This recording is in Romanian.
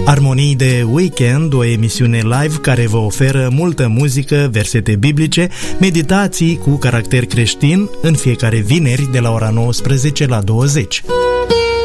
Armonii de Weekend, o emisiune live care vă oferă multă muzică, versete biblice, meditații cu caracter creștin în fiecare vineri de la ora 19 la 20.